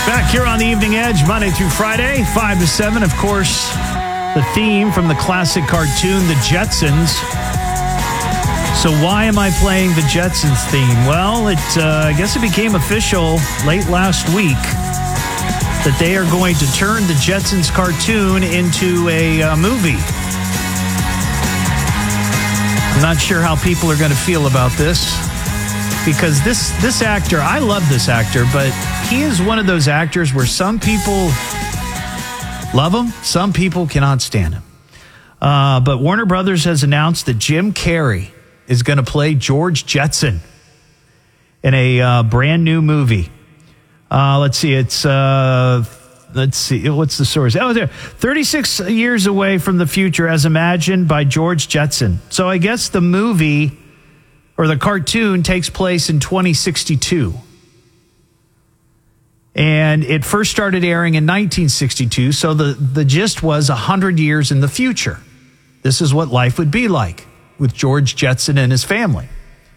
Back here on the Evening Edge, Monday through Friday, 5 to 7. Of course, the theme from the classic cartoon, The Jetsons. So why am I playing the Jetsons theme? Well, I guess it became official late last week that they are going to turn the Jetsons cartoon into a movie. I'm not sure how people are going to feel about this, because this actor, I love this actor, but he is one of those actors where some people love him, some people cannot stand him. But Warner Brothers has announced that Jim Carrey is going to play George Jetson in a brand new movie. Let's see, what's the source? Oh, there, 36 years away from the future as imagined by George Jetson. So I guess the movie or the cartoon takes place in 2062. And it first started airing in 1962, so the gist was 100 years in the future. This is what life would be like with George Jetson and his family.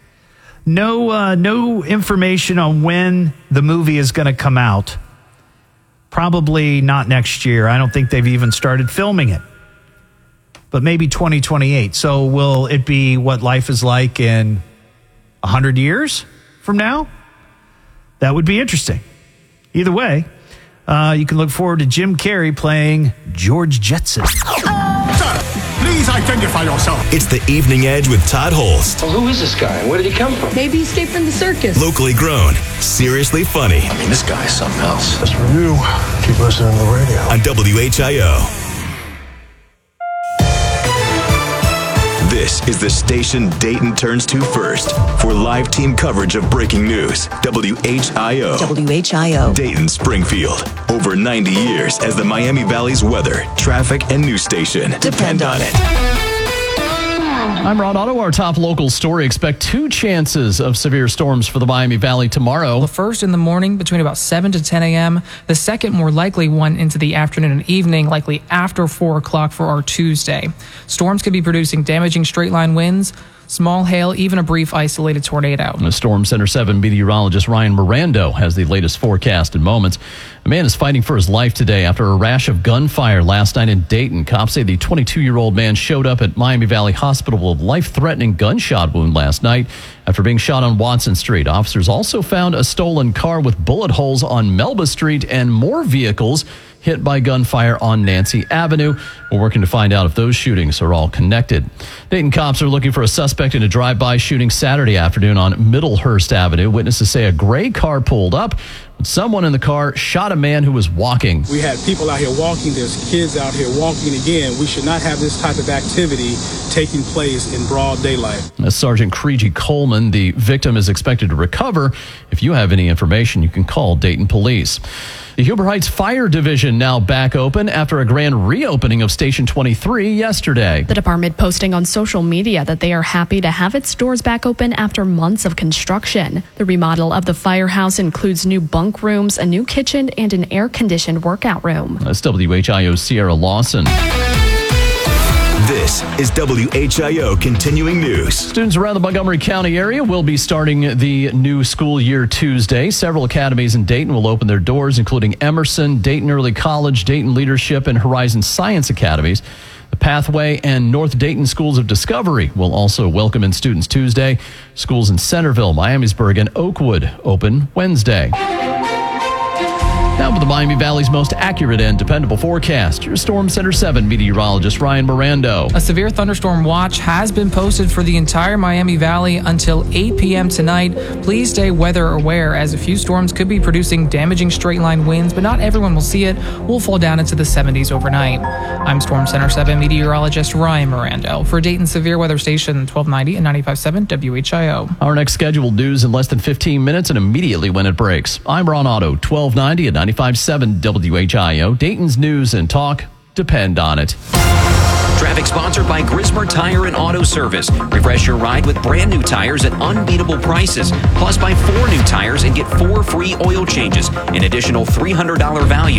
No information on when the movie is going to come out. Probably not next year. I don't think they've even started filming it. But maybe 2028. So will it be what life is like in 100 years from now? That would be interesting. Either way, you can look forward to Jim Carrey playing George Jetson. Please identify yourself. It's the Evening Edge with Todd Holst. Well, who is this guy? Where did he come from? Maybe he escaped from the circus. Locally grown, seriously funny. I mean, this guy is something else. That's for you. Keep listening to the radio. On WHIO. This is the station Dayton turns to first for live team coverage of breaking news. WHIO. WHIO. Dayton, Springfield. Over 90 years as the Miami Valley's weather, traffic, and news station. Depend on it. I'm Ron Otto. Our top local story. Expect 2 chances of severe storms for the Miami Valley tomorrow. The first in the morning between about 7 to 10 a.m. The second more likely one into the afternoon and evening, likely after 4 o'clock for our Tuesday. Storms could be producing damaging straight-line winds, small hail, even a brief isolated tornado. The Storm Center 7 meteorologist Ryan Mirando has the latest forecast in moments. A man is fighting for his life today after a rash of gunfire last night in Dayton. Cops say the 22-year-old man showed up at Miami Valley Hospital with a life-threatening gunshot wound last night after being shot on Watson Street. Officers also found a stolen car with bullet holes on Melba Street and more vehicles hit by gunfire on Nancy Avenue. We're working to find out if those shootings are all connected. Dayton cops are looking for a suspect in a drive-by shooting Saturday afternoon on Middlehurst Avenue. Witnesses say a gray car pulled up. Someone in the car shot a man who was walking. We had people out here walking. There's kids out here walking. Again, we should not have this type of activity taking place in broad daylight. As Sergeant Creedy Coleman, the victim is expected to recover. If you have any information, you can call Dayton Police. The Huber Heights Fire Division now back open after a grand reopening of Station 23 yesterday. The department posting on social media that they are happy to have its doors back open after months of construction. The remodel of the firehouse includes new bunk rooms, a new kitchen, and an air-conditioned workout room. That's WHIO's Sierra Lawson. This is WHIO Continuing News. Students around the Montgomery County area will be starting the new school year Tuesday. Several academies in Dayton will open their doors, including Emerson, Dayton Early College, Dayton Leadership, and Horizon Science Academies. The Pathway and North Dayton Schools of Discovery will also welcome in students Tuesday. Schools in Centerville, Miamisburg, and Oakwood open Wednesday. Now with the Miami Valley's most accurate and dependable forecast, your Storm Center 7 meteorologist Ryan Mirando. A severe thunderstorm watch has been posted for the entire Miami Valley until 8 p.m. tonight. Please stay weather aware as a few storms could be producing damaging straight-line winds, but not everyone will see it. We'll fall down into the 70s overnight. I'm Storm Center 7 meteorologist Ryan Mirando for Dayton Severe Weather Station 1290 and 95.7 WHIO. Our next scheduled news in less than 15 minutes and immediately when it breaks. I'm Ron Otto, 1290 and 95.7 WHIO. Dayton's news and talk depend on it. Traffic sponsored by Grismer Tire and Auto Service. Refresh your ride with brand new tires at unbeatable prices. Plus, buy 4 new tires and get 4 free oil changes. An additional $300 value.